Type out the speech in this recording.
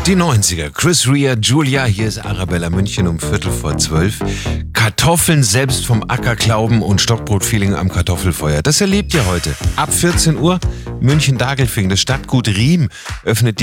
Die 90er. Chris Rea, Julia, hier ist Arabella München um 11:15. Kartoffeln selbst vom Acker klauben und Stockbrot-Feeling am Kartoffelfeuer. Das erlebt ihr heute. Ab 14 Uhr München-Dagelfing. Das Stadtgut Riem öffnet die